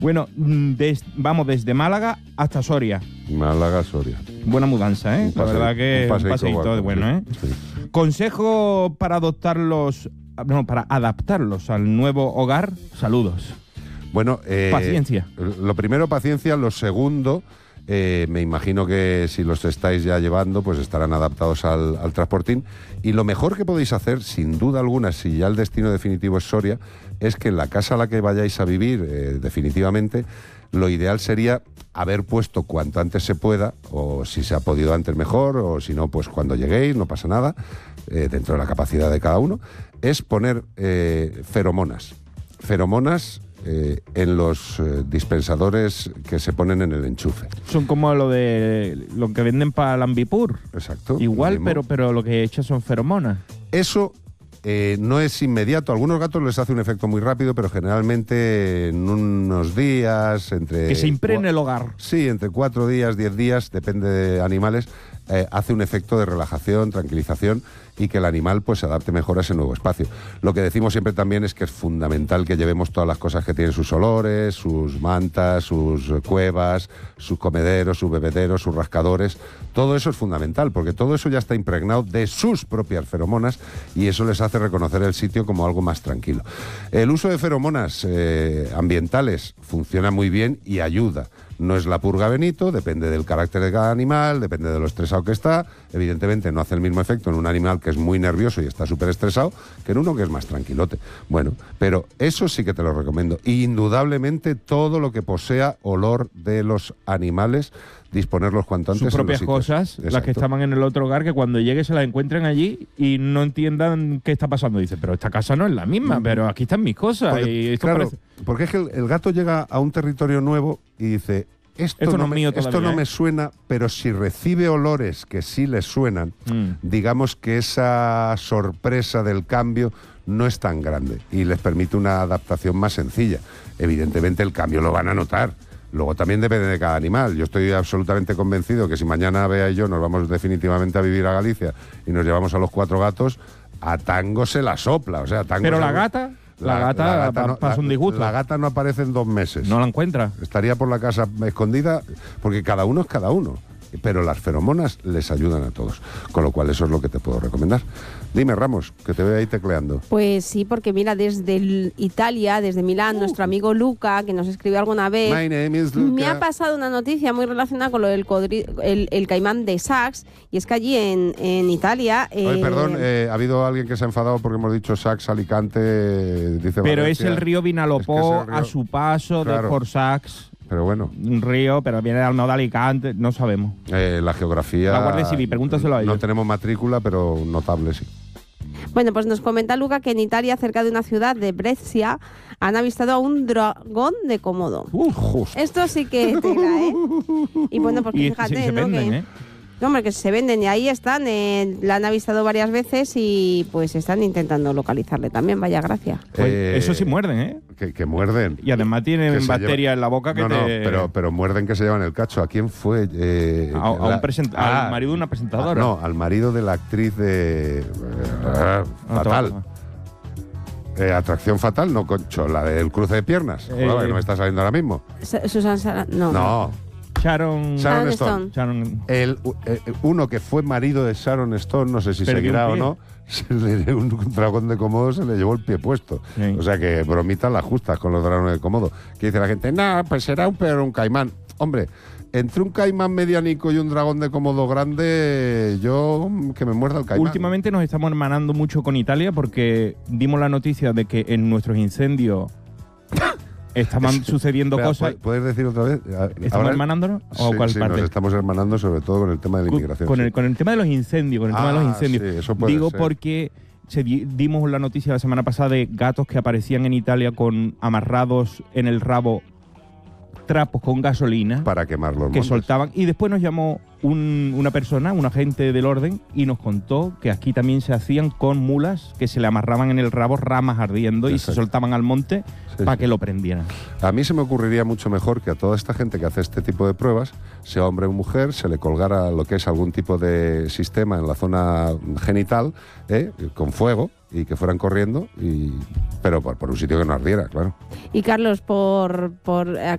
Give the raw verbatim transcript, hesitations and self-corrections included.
Bueno, des, vamos desde Málaga hasta Soria. Málaga, Soria. Buena mudanza, ¿eh? Un paseo, La verdad que un un paseíto guapo, de bueno, ¿eh? Sí. Consejo para adoptarlos, no, para adaptarlos al nuevo hogar. Saludos. Bueno, eh, paciencia. Lo primero, paciencia. Lo segundo, eh, me imagino que si los estáis ya llevando, pues estarán adaptados al, al transportín. Y lo mejor que podéis hacer, sin duda alguna, si ya el destino definitivo es Soria, es que en la casa a la que vayáis a vivir, eh, definitivamente, lo ideal sería haber puesto cuanto antes se pueda, o si se ha podido antes mejor, o si no, pues cuando lleguéis, no pasa nada, eh, dentro de la capacidad de cada uno, es poner eh, feromonas. Feromonas eh, en los eh, dispensadores que se ponen en el enchufe. Son como lo de lo que venden para el Ambipur. Exacto. Igual, mismo. pero, pero lo que echan son feromonas. Eso eh, no es inmediato. A algunos gatos les hace un efecto muy rápido, pero generalmente en unos días, entre... Que se impregne el hogar. Sí, entre cuatro días, diez días, depende de animales, eh, hace un efecto de relajación, tranquilización y que el animal pues se adapte mejor a ese nuevo espacio. Lo que decimos siempre también es que es fundamental que llevemos todas las cosas que tienen sus olores, sus mantas, sus cuevas, sus comederos, sus bebederos, sus rascadores. Todo eso es fundamental porque todo eso ya está impregnado de sus propias feromonas y eso les hace reconocer el sitio como algo más tranquilo. El uso de feromonas eh, ambientales funciona muy bien y ayuda. No es la purga Benito, depende del carácter de cada animal, depende de lo estresado que está. Evidentemente no hace el mismo efecto en un animal que es muy nervioso y está súper estresado que en uno que es más tranquilote. Bueno, pero eso sí que te lo recomiendo. Y indudablemente todo lo que posea olor de los animales, disponerlos cuanto antes. Sus propias en los cosas, Exacto. las que estaban en el otro hogar, que cuando llegue se las encuentren allí y no entiendan qué está pasando. Dice, pero esta casa no es la misma, mm. pero aquí están mis cosas. Porque, y esto claro, parece... porque es que el, el gato llega a un territorio nuevo y dice, esto, esto no, no, me, mío esto todavía, no ¿eh? me suena, pero si recibe olores que sí le suenan, mm. digamos que esa sorpresa del cambio no es tan grande y les permite una adaptación más sencilla. Evidentemente el cambio lo van a notar. Luego también depende de cada animal. Yo estoy absolutamente convencido que si mañana Bea y yo nos vamos definitivamente a vivir a Galicia y nos llevamos a los cuatro gatos, a Tango se la sopla. O sea, Tango Pero se... la gata... La, la gata, la gata no, pasa un disgusto. La, la gata no aparece en dos meses. No la encuentra. Estaría por la casa escondida, porque cada uno es cada uno. Pero las feromonas les ayudan a todos. Con lo cual eso es lo que te puedo recomendar. Dime, Ramos, que te veo ahí tecleando. Pues sí, porque mira, desde el Italia, desde Milán, uh. nuestro amigo Luca, que nos escribió alguna vez, My name is Luca. Me ha pasado una noticia muy relacionada con lo del codri el, el caimán de Sachs, y es que allí en, en Italia... Eh, Ay, perdón, eh, ha habido alguien que se ha enfadado porque hemos dicho Sachs, Alicante, eh, dice Pero Valencia. es el río Vinalopó, es que río... a su paso claro. de por Sachs. Pero bueno. Un río, pero viene al no de Alicante, no sabemos. Eh, la geografía... La Guardia Civil, pregúntaselo a ellos. No tenemos matrícula, pero notable sí. Bueno, pues nos comenta Luca que en Italia, cerca de una ciudad de Brescia, han avistado a un dragón de Komodo. Uh, justo. Esto sí que tela, ¿eh? Y bueno, pues y fíjate, se, se ¿no? Venden, que, ¿eh? No, hombre, que se venden y ahí están, eh, la han avistado varias veces y pues están intentando localizarle también, vaya gracia. Pues eh, eso sí muerden, ¿eh? Que, que muerden. Y además tienen bacterias lleva... en la boca que no, te... No, pero, pero muerden que se llevan el cacho. ¿A quién fue? Eh, a, a la... un present... ah, al marido de una presentadora. A, no, al marido de la actriz de... Eh, fatal. Eh, atracción fatal, no, concho, la del cruce de piernas. Eh, Joder, que no me está saliendo ahora mismo. Susan Sara... No. No. Sharon, Sharon Stone. Stone. Sharon. El, eh, uno que fue marido de Sharon Stone, no sé si seguirá o no, se le, un dragón de Komodo se le llevó el pie puesto. Sí. O sea que bromitas las justas con los dragones de Komodo. Que dice la gente, no, pues será un peor un caimán. Hombre, entre un caimán medianico y un dragón de Komodo grande, yo que me muerda el caimán. Últimamente nos estamos hermanando mucho con Italia porque dimos la noticia de que en nuestros incendios estaban sucediendo Espera, cosas. ¿Puedes decir otra vez? ¿Estamos Ahora, hermanándonos? ¿O sí, cuál sí, parte? nos estamos hermanando sobre todo con el tema de la inmigración. Con, con, sí. el, con el tema de los incendios, con el ah, tema de los incendios. Sí, eso puede Digo ser. porque se di, dimos la noticia la semana pasada de gatos que aparecían en Italia con amarrados en el rabo trapos con gasolina para quemar los que montes. soltaban, y después nos llamó un, una persona, un agente del orden, y nos contó que aquí también se hacían con mulas que se le amarraban en el rabo ramas ardiendo. Exacto. Y se soltaban al monte sí, para sí. que lo prendieran. A mí se me ocurriría mucho mejor que a toda esta gente que hace este tipo de pruebas, sea hombre o mujer, se le colgara lo que es algún tipo de sistema en la zona genital, ¿eh? con fuego, y que fueran corriendo, y pero por, por un sitio que no ardiera, claro. Y Carlos, por, por